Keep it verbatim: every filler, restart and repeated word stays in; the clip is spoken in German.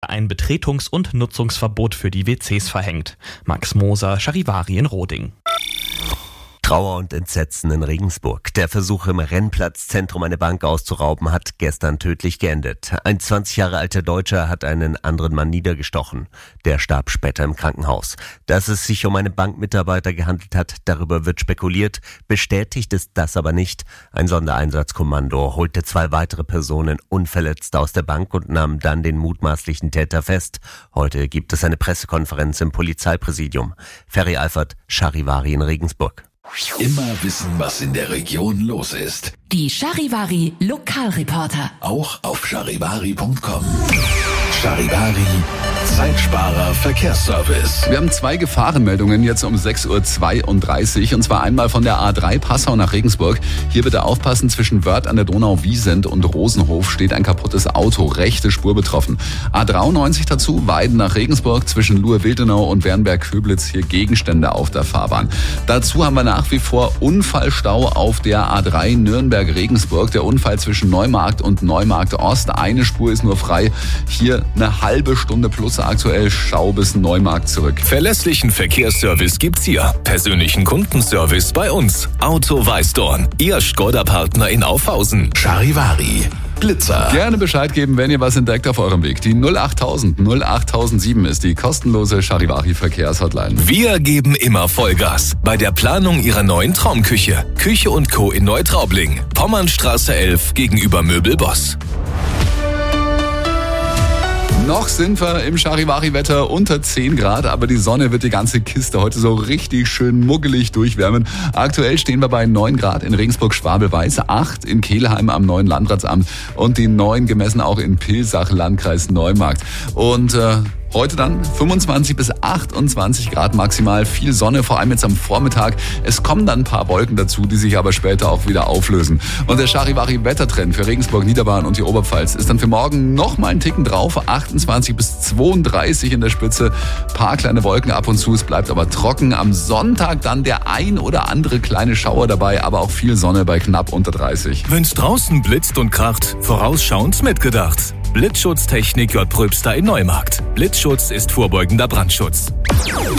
ein Betretungs- und Nutzungsverbot für die W Cs verhängt. Max Moser, Charivari in Roding. Trauer und Entsetzen in Regensburg. Der Versuch, im Rennplatzzentrum eine Bank auszurauben, hat gestern tödlich geendet. Ein zwanzig Jahre alter Deutscher hat einen anderen Mann niedergestochen. Der starb später im Krankenhaus. Dass es sich um einen Bankmitarbeiter gehandelt hat, darüber wird spekuliert. Bestätigt ist das aber nicht. Ein Sondereinsatzkommando holte zwei weitere Personen unverletzt aus der Bank und nahm dann den mutmaßlichen Täter fest. Heute gibt es eine Pressekonferenz im Polizeipräsidium. Ferry Alfert, Charivari in Regensburg. Immer wissen, was in der Region los ist. Die Charivari Lokalreporter. Auch auf charivari punkt com. Charivari, Zeitsparer Verkehrsservice. Wir haben zwei Gefahrenmeldungen jetzt um sechs Uhr zweiunddreißig und zwar einmal von der A drei Passau nach Regensburg. Hier bitte aufpassen, zwischen Wörth an der Donau-Wiesent und Rosenhof steht ein kaputtes Auto, rechte Spur betroffen. A dreiundneunzig dazu, Weiden nach Regensburg, zwischen Luhe-Wildenau und Wernberg-Köblitz hier Gegenstände auf der Fahrbahn. Dazu haben wir nach wie vor Unfallstau auf der A drei Nürnberg-Regensburg. Der Unfall zwischen Neumarkt und Neumarkt Ost. Eine Spur ist nur frei. Hier eine halbe Stunde plus aktuell Stau bis Neumarkt zurück. Verlässlichen Verkehrsservice gibt's hier. Persönlichen Kundenservice bei uns. Auto Weißdorn. Ihr Skoda-Partner in Aufhausen. Charivari. Blitzer. Gerne Bescheid geben, wenn ihr was entdeckt auf eurem Weg. Die null achttausend null achttausendsieben ist die kostenlose Charivari Verkehrshotline. Wir geben immer Vollgas bei der Planung ihrer neuen Traumküche. Küche und Co. in Neutraubling. Pommernstraße elf gegenüber Möbelboss. Noch sind wir im Charivari-Wetter unter zehn Grad, aber die Sonne wird die ganze Kiste heute so richtig schön muggelig durchwärmen. Aktuell stehen wir bei neun Grad in Regensburg-Schwabel-Weiß, acht in Kelheim am neuen Landratsamt und die neun gemessen auch in Pilsach, Landkreis Neumarkt. Und äh, heute dann fünfundzwanzig bis achtundzwanzig Grad maximal, viel Sonne, vor allem jetzt am Vormittag. Es kommen dann ein paar Wolken dazu, die sich aber später auch wieder auflösen. Und der Charivari-Wettertrend für Regensburg, Niederbayern und die Oberpfalz ist dann für morgen noch mal einen Ticken drauf, achtundzwanzig bis zweiunddreißig in der Spitze. Paar kleine Wolken ab und zu, es bleibt aber trocken. Am Sonntag dann der ein oder andere kleine Schauer dabei, aber auch viel Sonne bei knapp unter dreißig. Wenn's draußen blitzt und kracht, vorausschauend mitgedacht. Blitzschutztechnik J. Pröbster in Neumarkt. Blitzschutz ist vorbeugender Brandschutz.